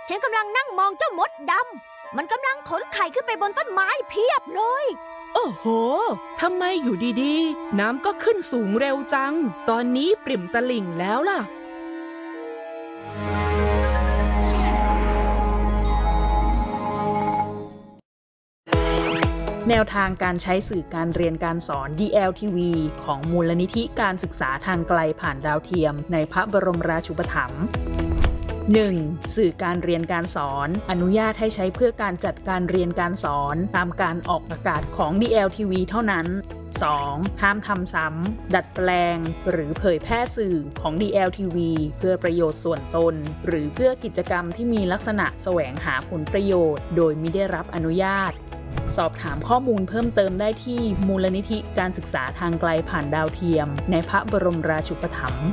ฉันกำลังนั่งมองเจ้ามดดำมันกำลังขนไข่ขึ้นไปบนต้นไม้เพียบเลยโอ้โหทำไมอยู่ดีๆน้ำก็ขึ้นสูงเร็วจังตอนนี้ปริ่มตลิ่งแล้วล่ะแนวทางการใช้สื่อการเรียนการสอน DLTV ของมูลนิธิการศึกษาทางไกลผ่านดาวเทียมในพระบรมราชูปถัมภ์ 1. สื่อการเรียนการสอนอนุญาตให้ใช้เพื่อการจัดการเรียนการสอนตามการออกอากาศของ DLTV เท่านั้น 2. ห้ามทำซ้ำดัดแปลงหรือเผยแพร่สื่อของ DLTV เพื่อประโยชน์ส่วนตนหรือเพื่อกิจกรรมที่มีลักษณะแสวงหาผลประโยชน์โดยมิได้รับอนุญาตสอบถามข้อมูลเพิ่มเติมได้ที่มูลนิธิการศึกษาทางไกลผ่านดาวเทียมในพระบรมราชูปถัมภ์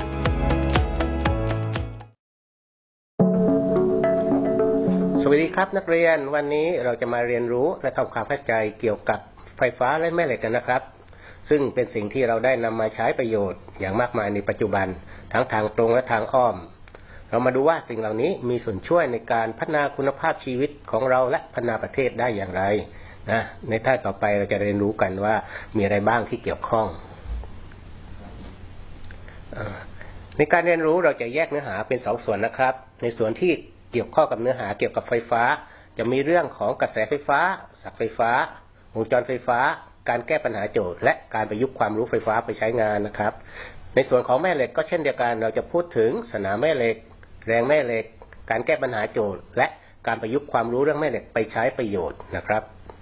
สวัสดีครับนักเรียนวันนี้เราจะมาเรียนรู้และทำความเข้าใจเกี่ยวกับไฟฟ้าและแม่เหล็กกันนะครับซึ่งเป็นสิ่งที่เราได้นำมาใช้ประโยชน์อย่างมากมายในปัจจุบันทั้งทางตรงและทางอ้อมเรามาดูว่าสิ่งเหล่านี้มีส่วนช่วยในการพัฒนาคุณภาพชีวิตของเราและพัฒนาประเทศได้อย่างไรนะในท่าต่อไปเราจะเรียนรู้กันว่ามีอะไรบ้างที่เกี่ยวข้องในการเรียนรู้เราจะแยกเนื้อหาเป็น2 ส่วนนะครับในส่วนที่เกี่ยวข้องกับเนื้อหาเกี่ยวกับไฟฟ้าจะมีเรื่องของกระแสไฟฟ้าศักย์ไฟฟ้าวงจรไฟฟ้าการแก้ปัญหาโจทย์และการประยุกต์ความรู้ไฟฟ้าไปใช้งานนะครับในส่วนของแม่เหล็กก็เช่นเดียวกันเราจะพูดถึงสนามแม่เหล็กแรงแม่เหล็กการแก้ปัญหาโจทย์และการประยุกต์ความรู้เรื่องแม่เหล็กไปใช้ประโยชน์นะครับ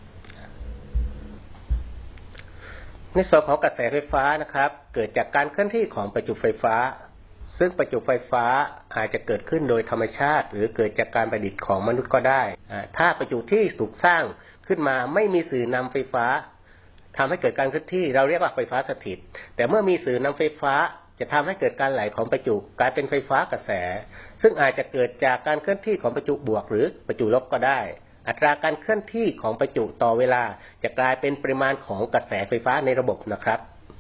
ในส่วนของกระแสไฟฟ้านะครับเกิดจากการเคลื่อนที่ของประจุไฟฟ้าซึ่งประจุไฟฟ้าอาจจะเกิดขึ้นโดยธรรมชาติหรือเกิดจากการประดิษฐ์ของมนุษย์ก็ได้ถ้าประจุที่ถูกสร้างขึ้นมาไม่มีสื่อนำไฟฟ้าทำให้เกิดการเคลื่อนที่เราเรียกว่าไฟฟ้าสถิตแต่เมื่อมีสื่อนำไฟฟ้าจะทำให้เกิดการไหลของประจุกลายเป็นไฟฟ้ากระแสซึ่งอาจจะเกิดจากการเคลื่อนที่ของประจุบวกหรือประจุลบก็ได้อัตราการเคลื่อนที่ของประจุต่อเวลาจะกลายเป็นปริมาณของกระแสไฟฟ้าในระบบนะครับ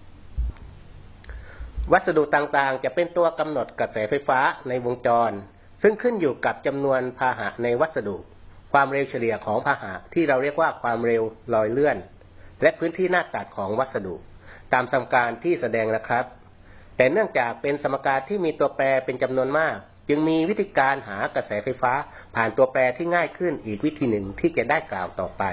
วัสดุต่างๆจะเป็นตัวกำหนดกระแสไฟฟ้าในวงจรซึ่งขึ้นอยู่กับจำนวนพาหะในวัสดุความเร็วเฉลี่ยของพาหะที่เราเรียกว่าความเร็วลอยเลื่อนและพื้นที่หน้าตัดของวัสดุตามสมการที่แสดงนะครับแต่เนื่องจากเป็นสมการที่มีตัวแปรเป็นจำนวนมากจึงมีวิธีการหากระแสไฟฟ้าผ่านตัวแปรที่ง่ายขึ้นอีกวิธีหนึ่งที่จะได้กล่าวต่อไป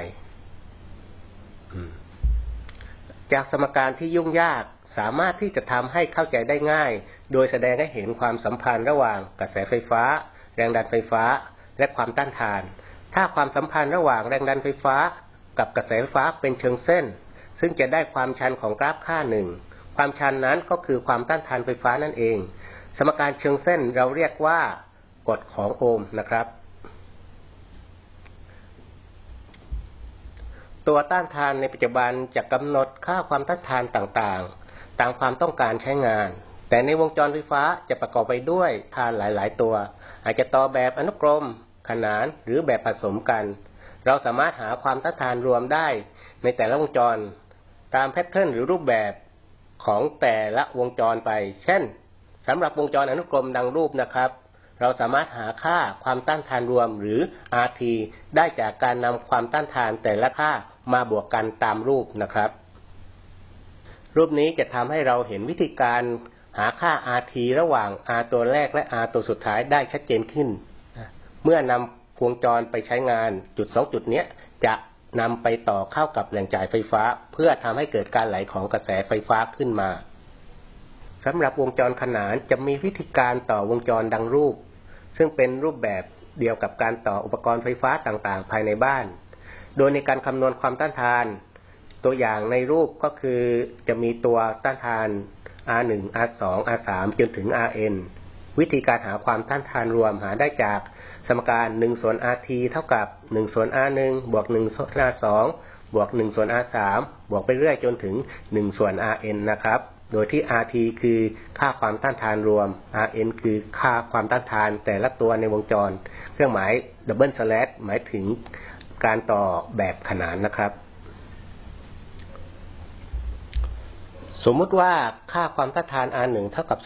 จากสมการที่ยุ่งยากสามารถที่จะทำให้เข้าใจได้ง่ายโดยแสดงให้เห็นความสัมพันธ์ระหว่างกระแสไฟฟ้าแรงดันไฟฟ้าและความต้านทานถ้าความสัมพันธ์ระหว่างแรงดันไฟฟ้ากับกระแสไฟฟ้าเป็นเชิงเส้นซึ่งจะได้ความชันของกราฟค่าหนึ่งความชันนั้นก็คือความต้านทานไฟฟ้านั่นเองสมการเชิงเส้นเราเรียกว่ากฎของโอห์มนะครับตัวต้านทานในปัจจุบันจะกำหนดค่าความต้านทานต่างๆตามความต้องการใช้งานแต่ในวงจรไฟฟ้าจะประกอบไปด้วยทานหลายๆตัวอาจจะต่อแบบอนุกรมขนานหรือแบบผสมกันเราสามารถหาความต้านทานรวมได้ในแต่ละวงจรตามแพทเทิร์นหรือรูปแบบของแต่ละวงจรไปเช่นสำหรับวงจรอนุกรมดังรูปนะครับเราสามารถหาค่าความต้านทานรวมหรือ RT ได้จากการนำความต้านทานแต่ละค่ามาบวกกันตามรูปนะครับรูปนี้จะทำให้เราเห็นวิธีการหาค่า RT ระหว่าง R ตัวแรกและ R ตัวสุดท้ายได้ชัดเจนขึ้นเมื่อนำวงจรไปใช้งานจุด2จุดนี้จะนำไปต่อเข้ากับแหล่งจ่ายไฟฟ้าเพื่อทำให้เกิดการไหลของกระแสไฟฟ้าขึ้นมาสำหรับวงจรขนานจะมีวิธีการต่อวงจรดังรูปซึ่งเป็นรูปแบบเดียวกับการต่ออุปกรณ์ไฟฟ้าต่างๆภายในบ้านโดยในการคำนวณความต้านทานตัวอย่างในรูปก็คือจะมีตัวต้านทาน R1 R2 R3 จนถึง Rn วิธีการหาความต้านทานรวมหาได้จากสมการ1ส่วน RT เท่ากับ1ส่วน R1 บวก1ส่วน R2 บวก1ส่วน R3 บวกไปเรื่อยจนถึง1ส่วน Rn นะครับโดยที่ RT คือค่าความต้านทานรวม Rn คือค่าความต้านทานแต่ละตัวในวงจรเครื่องหมายดับเบิลสแลชหมายถึงการต่อแบบขนานนะครับสมมุติว่าค่าความต้านทาน R1 เท่ากับ